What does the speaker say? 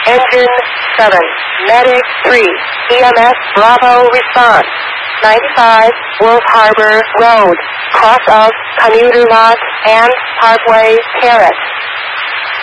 Engine 7, Medic 3, EMS Bravo response. 95 Wolf Harbor Road, cross of Commuter Lot and Parkway Terrace.